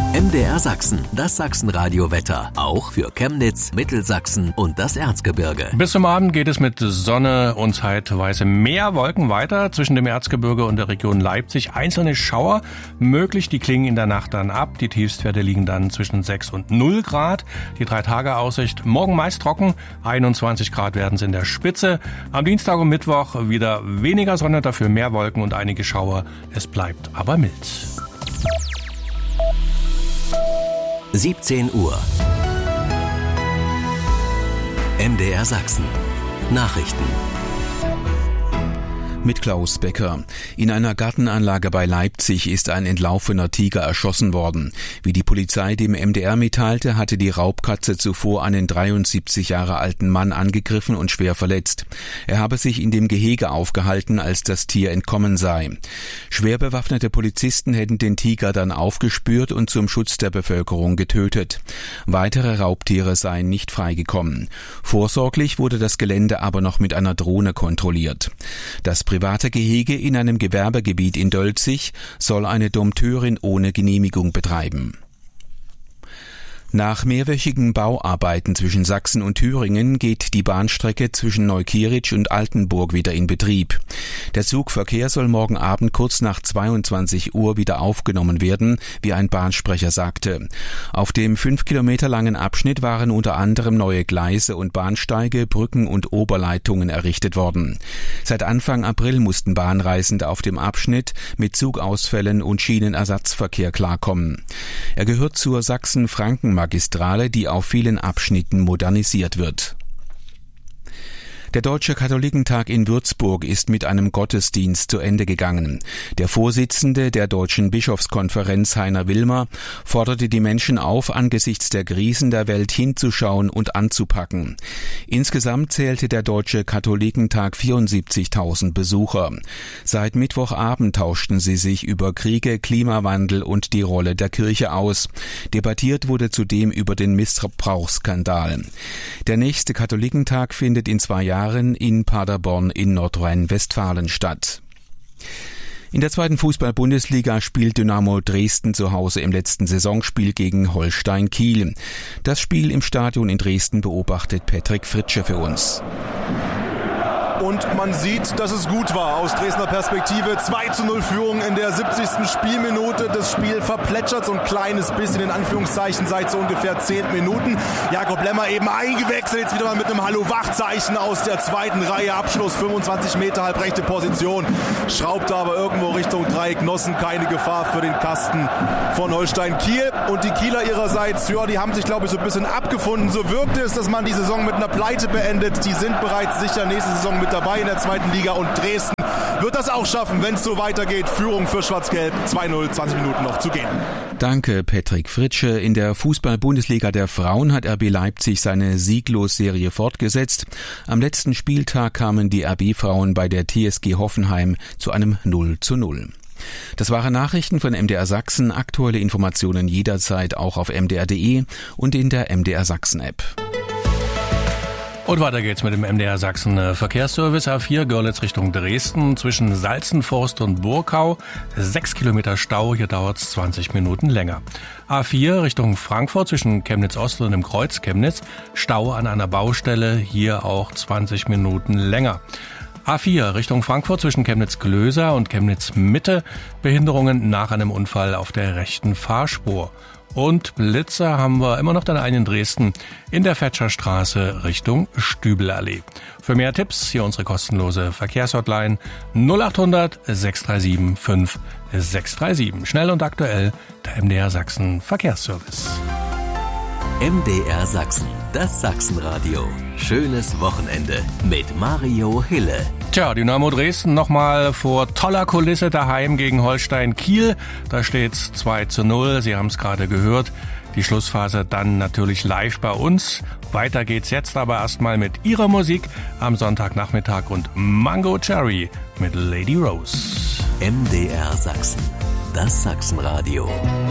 MDR Sachsen, das Sachsenradio-Wetter. Auch für Chemnitz, Mittelsachsen und das Erzgebirge. Bis zum Abend geht es mit Sonne und zeitweise mehr Wolken weiter. Zwischen dem Erzgebirge und der Region Leipzig einzelne Schauer möglich. Die klingen in der Nacht dann ab. Die Tiefstwerte liegen dann zwischen 6 und 0 Grad. Die 3-Tage-Aussicht morgen meist trocken. 21 Grad werden es in der Spitze. Am Dienstag und Mittwoch wieder weniger Sonne, dafür mehr Wolken und einige Schauer. Es bleibt aber mild. 17 Uhr. MDR Sachsen. Nachrichten. Mit Klaus Becker. In einer Gartenanlage bei Leipzig ist ein entlaufener Tiger erschossen worden. Wie die Polizei dem MDR mitteilte, hatte die Raubkatze zuvor einen 73 Jahre alten Mann angegriffen und schwer verletzt. Er habe sich in dem Gehege aufgehalten, als das Tier entkommen sei. Schwer bewaffnete Polizisten hätten den Tiger dann aufgespürt und zum Schutz der Bevölkerung getötet. Weitere Raubtiere seien nicht freigekommen. Vorsorglich wurde das Gelände aber noch mit einer Drohne kontrolliert. Das private Gehege in einem Gewerbegebiet in Dölzig soll eine Dompteurin ohne Genehmigung betreiben. Nach mehrwöchigen Bauarbeiten zwischen Sachsen und Thüringen geht die Bahnstrecke zwischen Neukirch und Altenburg wieder in Betrieb. Der Zugverkehr soll morgen Abend kurz nach 22 Uhr wieder aufgenommen werden, wie ein Bahnsprecher sagte. Auf dem 5 Kilometer langen Abschnitt waren unter anderem neue Gleise und Bahnsteige, Brücken und Oberleitungen errichtet worden. Seit Anfang April mussten Bahnreisende auf dem Abschnitt mit Zugausfällen und Schienenersatzverkehr klarkommen. Er gehört zur Sachsen-Franken-Magistrale, die auf vielen Abschnitten modernisiert wird. Der Deutsche Katholikentag in Würzburg ist mit einem Gottesdienst zu Ende gegangen. Der Vorsitzende der Deutschen Bischofskonferenz, Heiner Wilmer, forderte die Menschen auf, angesichts der Krisen der Welt hinzuschauen und anzupacken. Insgesamt zählte der Deutsche Katholikentag 74.000 Besucher. Seit Mittwochabend tauschten sie sich über Kriege, Klimawandel und die Rolle der Kirche aus. Debattiert wurde zudem über den Missbrauchsskandal. Der nächste Katholikentag findet in 2 Jahren in Paderborn in Nordrhein-Westfalen statt. In der 2. Fußball-Bundesliga spielt Dynamo Dresden zu Hause im letzten Saisonspiel gegen Holstein Kiel. Das Spiel im Stadion in Dresden beobachtet Patrick Fritsche für uns. Und man sieht, dass es gut war aus Dresdner Perspektive. 2:0 Führung in der 70. Spielminute. Das Spiel verplätschert so ein kleines bisschen in Anführungszeichen seit so ungefähr 10 Minuten. Jakob Lemmer eben eingewechselt, jetzt wieder mal mit einem Hallo-Wach-Zeichen aus der 2. Reihe. Abschluss 25 Meter, halbrechte Position. Schraubt aber irgendwo Richtung Dreiecknossen. Keine Gefahr für den Kasten von Holstein Kiel. Und die Kieler ihrerseits, ja, die haben sich, glaube ich, so ein bisschen abgefunden. So wirkte es, dass man die Saison mit einer Pleite beendet. Die sind bereits sicher nächste Saison mit dabei in der 2. Liga und Dresden wird das auch schaffen, wenn es so weitergeht. Führung für Schwarz-Gelb, 2:0, 20 Minuten noch zu gehen. Danke, Patrick Fritsche. In der Fußball-Bundesliga der Frauen hat RB Leipzig seine Sieglos-Serie fortgesetzt. Am letzten Spieltag kamen die RB-Frauen bei der TSG Hoffenheim zu einem 0:0. Das waren Nachrichten von MDR Sachsen. Aktuelle Informationen jederzeit auch auf mdr.de und in der MDR Sachsen-App. Und weiter geht's mit dem MDR Sachsen Verkehrsservice. A4 Görlitz Richtung Dresden zwischen Salzenforst und Burkau. 6 Kilometer Stau, hier dauert's 20 Minuten länger. A4 Richtung Frankfurt zwischen Chemnitz Ost und dem Kreuz Chemnitz. Stau an einer Baustelle, hier auch 20 Minuten länger. A4 Richtung Frankfurt zwischen Chemnitz-Glöser und Chemnitz-Mitte. Behinderungen nach einem Unfall auf der rechten Fahrspur. Und Blitzer haben wir immer noch den einen in Dresden in der Fetscherstraße Richtung Stübelallee. Für mehr Tipps hier unsere kostenlose Verkehrshotline 0800 637 5637. Schnell und aktuell der MDR Sachsen Verkehrsservice. MDR Sachsen, das Sachsenradio. Schönes Wochenende mit Mario Hille. Tja, Dynamo Dresden nochmal vor toller Kulisse daheim gegen Holstein Kiel. Da steht's 2:0. Sie haben es gerade gehört. Die Schlussphase dann natürlich live bei uns. Weiter geht's jetzt aber erstmal mit ihrer Musik am Sonntagnachmittag und Mango Cherry mit Lady Rose. MDR Sachsen, das Sachsenradio.